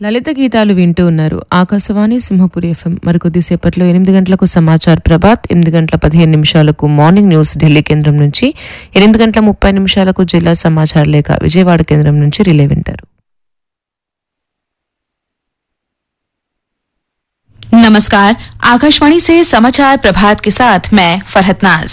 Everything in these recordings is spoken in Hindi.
లలిత గీతాలు వింటూ ఉన్నారు. ఆకాశవాణి సింహపురి ఎఫ్ఎం. మరికొద్దిసేపట్లో 8 గంటలకు సమాచార్ ప్రభాత్, 8 గంటల 15 నిమిషాలకు మార్నింగ్ న్యూస్ ఢిల్లీ కేంద్రం నుంచి, 8 గంటల 30 నిమిషాలకు జిల్లా సమాచార లేఖ విజయవాడ కేంద్రం నుంచి రిలే వింటారు. नमस्कार, आकाशवाणी से समाचार प्रभात के साथ मैं फरहत नाज।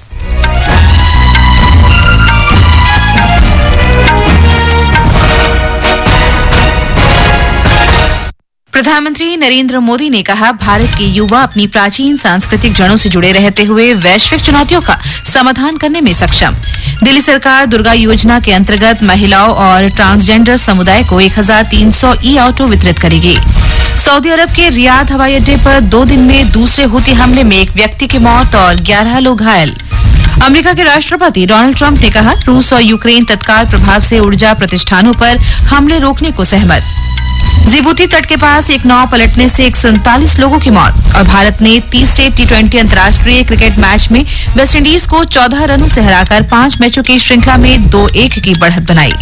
प्रधानमंत्री नरेंद्र मोदी ने कहा, भारत के युवा अपनी प्राचीन सांस्कृतिक जड़ों से जुड़े रहते हुए वैश्विक चुनौतियों का समाधान करने में सक्षम। दिल्ली सरकार दुर्गा योजना के अंतर्गत महिलाओं और ट्रांसजेंडर समुदाय को 1300 ई ऑटो वितरित करेगी। सऊदी अरब के रियाद हवाई अड्डे पर 2 दिन में दूसरे हूती हमले में एक व्यक्ति की मौत और 11 लोग घायल। अमेरिका के राष्ट्रपति डोनाल्ड ट्रंप ने कहा, रूस और यूक्रेन तत्काल प्रभाव से ऊर्जा प्रतिष्ठानों पर हमले रोकने को सहमत। जिबूती तट के पास एक नाव पलटने से 139 लोगों की मौत। और भारत ने तीसरे T20 अंतर्राष्ट्रीय क्रिकेट मैच में वेस्टइंडीज को 14 रनों से हराकर 5 मैचों की श्रृंखला में 2-1 की बढ़त बनाई।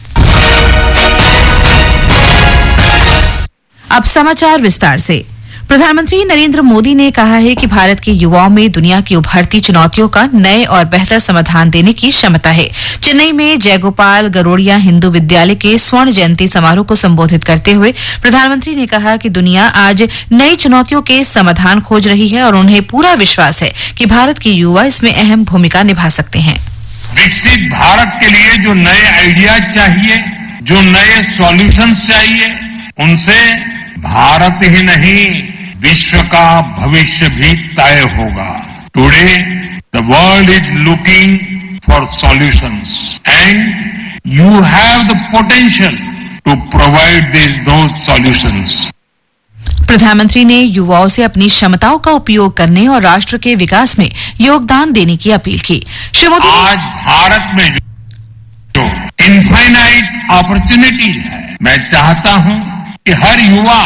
अब समाचार विस्तार से। प्रधानमंत्री नरेंद्र मोदी ने कहा है कि भारत के युवाओं में दुनिया की उभरती चुनौतियों का नए और बेहतर समाधान देने की क्षमता है। चेन्नई में जयगोपाल गरोड़िया हिंदू विद्यालय के स्वर्ण जयंती समारोह को संबोधित करते हुए प्रधानमंत्री ने कहा कि दुनिया आज नई चुनौतियों के समाधान खोज रही है और उन्हें पूरा विश्वास है कि भारत के युवा इसमें अहम भूमिका निभा सकते हैं। विकसित भारत के लिए जो नए आइडियाज चाहिए, जो नए सॉल्यूशंस चाहिए, उनसे भारत ही नहीं विश्व का भविष्य भी तय होगा। Today the world is looking for solutions and you have the potential to provide those solutions. प्रधानमंत्री ने युवाओं से अपनी क्षमताओं का उपयोग करने और राष्ट्र के विकास में योगदान देने की अपील की। श्री मोदी आज भारत में जो इनफाइनाइट अपॉर्चुनिटीज है, मैं चाहता हूं कि हर युवा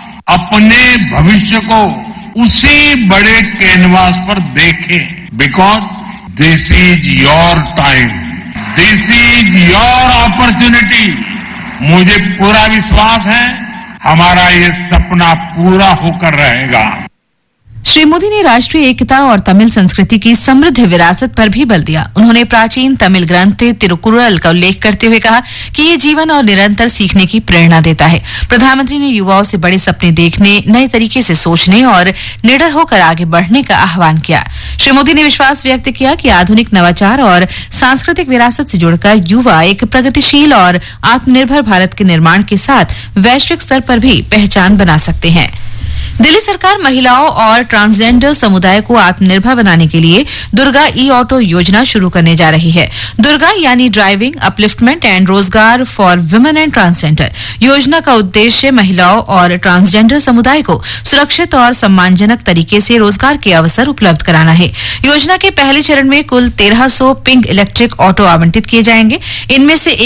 अपने भविष्य को उसी बड़े कैनवास पर देखे, because this is your time, this is your opportunity. मुझे पूरा विश्वास है हमारा ये सपना पूरा होकर रहेगा। श्री मोदी ने राष्ट्रीय एकता और तमिल संस्कृति की समृद्ध विरासत पर भी बल दिया। उन्होंने प्राचीन तमिल ग्रंथ तिरुकुरल का उल्लेख करते हुए कहा कि ये जीवन और निरंतर सीखने की प्रेरणा देता है। प्रधानमंत्री ने युवाओं से बड़े सपने देखने, नए तरीके से सोचने और निडर होकर आगे बढ़ने का आह्वान किया। श्री मोदी ने विश्वास व्यक्त किया कि आधुनिक नवाचार और सांस्कृतिक विरासत से जुड़कर युवा एक प्रगतिशील और आत्मनिर्भर भारत के निर्माण के साथ वैश्विक स्तर पर भी पहचान बना सकते हैं। दिल्ली सरकार महिलाओं और ट्रांसजेंडर समुदाय को आत्मनिर्भर बनाने के लिए दुर्गा ई ऑटो योजना शुरू करने जा रही है। दुर्गा यानी ड्राइविंग, अपलिफ्टमेंट एंड रोजगार फॉर वुमेन एंड ट्रांसजेंडर। योजना का उद्देश्य महिलाओं और ट्रांसजेंडर समुदाय को सुरक्षित और सम्मानजनक तरीके से रोजगार के अवसर उपलब्ध कराना है। योजना के पहले चरण में कुल 1300 पिंक इलेक्ट्रिक ऑटो आवंटित किए जाएंगे। इनमें से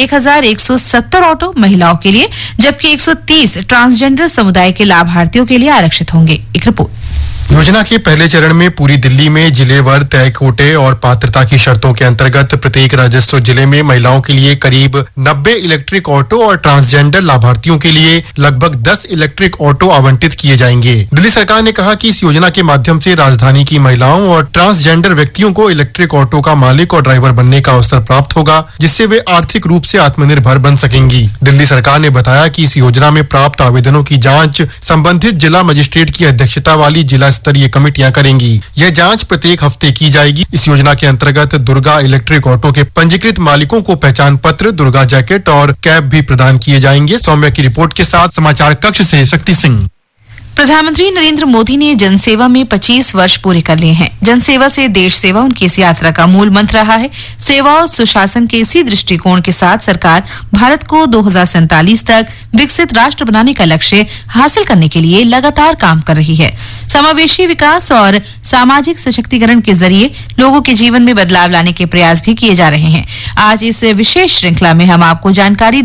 1170 ऑटो महिलाओं के लिए, जबकि 130 ट्रांसजेंडर समुदाय के लाभार्थियों के लिए आरक्षित होंगे। एक रिपोर्ट। योजना के पहले चरण में पूरी दिल्ली में जिलेवार तय कोटे और पात्रता की शर्तों के अंतर्गत प्रत्येक राजस्व जिले में महिलाओं के लिए करीब 90 इलेक्ट्रिक ऑटो और ट्रांसजेंडर लाभार्थियों के लिए लगभग 10 इलेक्ट्रिक ऑटो आवंटित किए जाएंगे। दिल्ली सरकार ने कहा कि इस योजना के माध्यम से राजधानी की महिलाओं और ट्रांसजेंडर व्यक्तियों को इलेक्ट्रिक ऑटो का मालिक और ड्राइवर बनने का अवसर प्राप्त होगा, जिससे वे आर्थिक रूप से आत्मनिर्भर बन सकेंगी। दिल्ली सरकार ने बताया कि इस योजना में प्राप्त आवेदनों की जाँच संबंधित जिला मजिस्ट्रेट की अध्यक्षता वाली जिला स्तरीय कमेटियां करेंगी। यह जांच प्रत्येक हफ्ते की जाएगी। इस योजना के अंतर्गत दुर्गा इलेक्ट्रिक ऑटो के पंजीकृत मालिकों को पहचान पत्र, दुर्गा जैकेट और कैप भी प्रदान किए जाएंगे। सौम्या की रिपोर्ट के साथ समाचार कक्ष से शक्ति सिंह। प्रधानमंत्री नरेंद्र मोदी ने जनसेवा में 25 वर्ष पूरे कर लिए हैं। जनसेवा से देश सेवा उनकी इस यात्रा का मूल मंत्र रहा है। सेवा और सुशासन के इसी दृष्टिकोण के साथ सरकार भारत को 2047 तक विकसित राष्ट्र बनाने का लक्ष्य हासिल करने के लिए लगातार काम कर रही है। समावेशी विकास और सामाजिक सशक्तिकरण के जरिए लोगों के जीवन में बदलाव लाने के प्रयास भी किए जा रहे हैं। आज इस विशेष श्रृंखला में हम आपको जानकारी